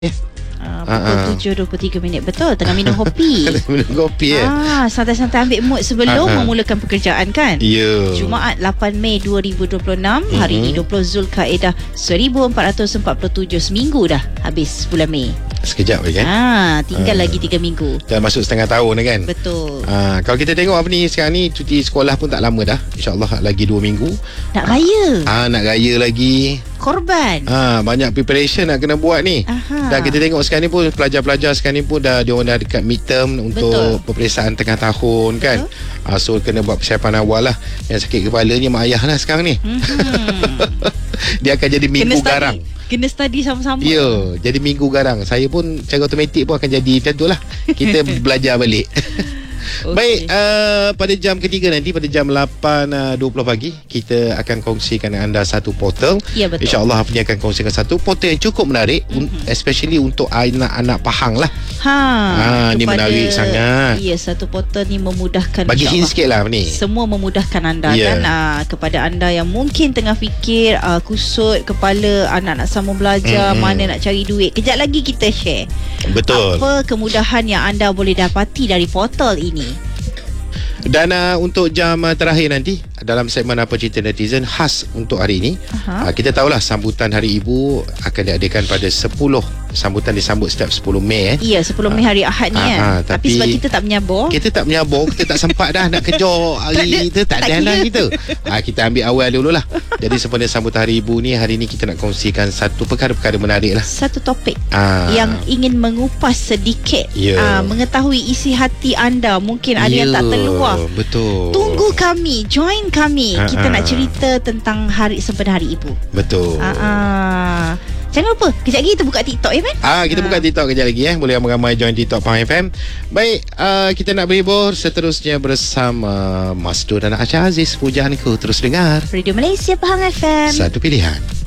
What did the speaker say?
Pukul 7.23 betul. Tengah minum kopi. Minum kopi santai-santai ambil mood sebelum memulakan pekerjaan kan. Jumaat 8 Mei 2026, hari ini 20 Zulkaidah 1447. Seminggu dah habis bulan Mei. Sekejap lagi kan. Tinggal lagi 3 minggu. Dah masuk setengah tahun kan. Betul. Kalau kita tengok apa ni sekarang ni, cuti sekolah pun tak lama dah. InsyaAllah lagi 2 minggu. Nak raya. Nak raya lagi. Korban. Banyak preparation nak kena buat ni. Dan kita tengok sekarang ni pun pelajar-pelajar sekarang ni pun diorang dah dekat midterm untuk peperiksaan tengah tahun kan. So kena buat persiapan awal lah. Yang sakit kepala ni mak ayah lah sekarang ni. Dia akan jadi minggu garang. Kena study sama-sama. Ya, jadi minggu garang. Saya pun secara automatik pun akan jadi macam tu lah. Kita belajar balik. Baik, pada jam ketiga nanti, pada jam 8.20 pagi, kita akan kongsikan anda satu portal. Ya, betul. InsyaAllah Hafni akan kongsikan satu portal yang cukup menarik, especially untuk anak-anak Pahang lah. Ni menarik sangat. Ya, satu portal ni memudahkan. Bagi hint sikit lah ni. Semua memudahkan anda kan. Kepada anda yang mungkin tengah fikir kusut kepala, anak nak sambung belajar, mana nak cari duit, kejap lagi kita share. Betul. Apa kemudahan yang anda boleh dapati dari portal ini. Dan untuk jam terakhir nanti, dalam segmen Apa Cerita Netizen khas untuk hari ini, kita tahulah sambutan Hari Ibu akan diadakan pada 10. Sambutan disambut setiap 10 Mei. Ya, 10 Mei hari Ahad ni tapi sebab kita tak menyabur. Kita tak sempat dah nak kejar hari kita. Tak ada dah kita. Kita ambil awal dululah. Jadi sempena sambutan Hari Ibu ni, hari ni kita nak kongsikan satu perkara-perkara menarik lah. Satu topik yang ingin mengupas sedikit, mengetahui isi hati anda. Mungkin ada yang tak terluar. Betul. Tunggu kami, join kami. Kita nak cerita tentang sempena Hari Ibu. Betul. Jangan lupa, kejap lagi kita buka TikTok ya, Man? Kita buka TikTok kejap lagi Boleh ramai-ramai join TikTok Pahang FM. Baik, kita nak berhibur seterusnya bersama Mas Dur dan Aisyah Aziz. Pujaanku, terus dengar Radio Malaysia Pahang FM, satu pilihan.